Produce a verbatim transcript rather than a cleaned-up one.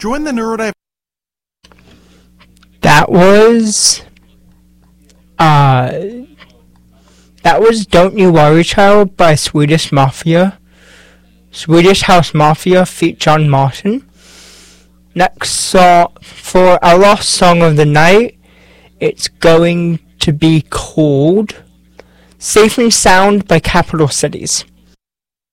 Join the Neurodive. That was, uh, that was Don't You Worry Child by Swedish Mafia. Swedish House Mafia feat. John Martin. Next song, for our last song of the night, it's going to be called Safe and Sound by Capital Cities.